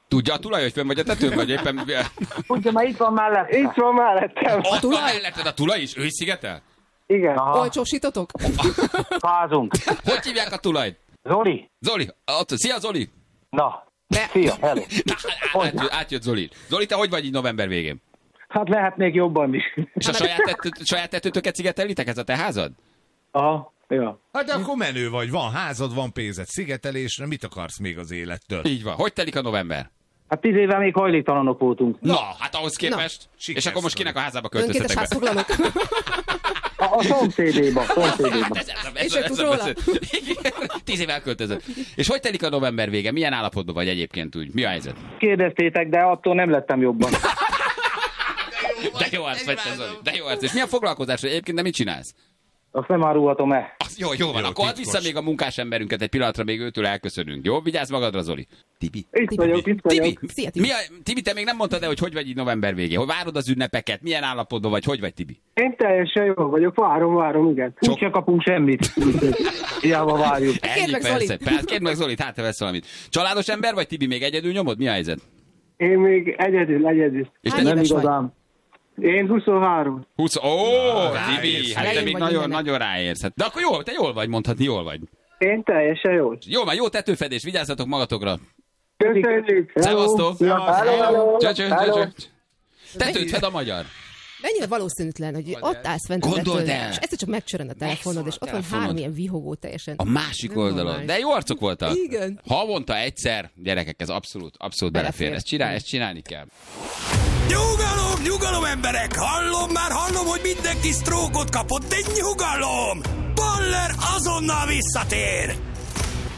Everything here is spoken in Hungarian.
Tudja a tulaj, hogy fönn vagy a tetőn, vagy éppen... Tudja, már itt van mellettem. Itt van mellettem. Ott van melletted a tulaj is? Ő is szigetel? Igen. Olcsósítotok? Fázunk. Hogy hívják a tulajt? Zoli? Zoli. Szia, Zoli. Na, szia, hello. Átjött Zoli. Zoli, te hogy vagy így november végén? Hát lehetnék jobban is. És a saját tetőtöket szigetelitek? Ez a te házad? Aha, ja. Hát de akkor menő vagy, van házad, van pénzed, szigetelésre, mit akarsz még az élettől? Így van. Hogy telik a november? Hát 10 éve még hajléktalanok voltunk. Na, hát ahhoz képest. És akkor most kinek a házába Önkéntes költöztetek be? házfoglalók. A szomszédéba. És ő tud róla? 10 éve elköltözött. És hogy telik a november vége? Milyen állapotban vagy egyébként úgy? Mi a helyzet? Kérdeztétek, de attól nem lettem jobban. De jó arc vagy te, Zoli. De jó arc. És milyen foglalkozás vagy egyébként, de mit csinálsz? Azt nem árulhatom el. Jó van. Jó, Akkor add titkos. vissza még a munkás emberünket egy pillanatra, még őtől elköszönünk. Jó? Vigyázz magadra, Zoli. Tibi. Itt vagyok. Tibi, Szia, Tibi. Tibi, te még nem mondtad el, hogy vagy így november végén? Hogy várod az ünnepeket? Milyen állapotban vagy? Hogy vagy, Tibi? Én teljesen jól vagyok, várom, igen. Úgy se kapunk semmit. Hiába várjuk. Ennyi, meg persze. Zolit. Persze, kérd meg Zolit, hát te vesz valamit. Családos ember vagy, Tibi, még egyedül nyomod? Mi a helyzet? Én még egyedül. És Hány te Nem éves vagy? igazán. Én 23. 20. Ó, Tibi, ráérsz. hát te Elején még vagy nagyon, mindennek. nagyon ráérsz. Hát, de akkor jó, te jól vagy, mondhatni, jól vagy. Én teljesen jól. Jó, már jó tetőfedés, vigyázzatok magatokra. Köszönjük. Szevasztok. Hello. Csöcsö. Tetőt fed a magyar. Mennyire valószínűtlen, hogy ott állsz fent a Gondold tetőn, el. és egyszer csak megcsörön a telefonod, és ott van telefonod. 3 ilyen vihogó teljesen. A másik Nem oldalon. normális. De jó arcok voltak. Igen. Havonta egyszer, gyerekek, ez abszolút belefér. Ezt csinálni kell. Nyugalom, emberek! Hallom, hogy mindenki sztrókot kapott, de nyugalom! Baller azonnal visszatér!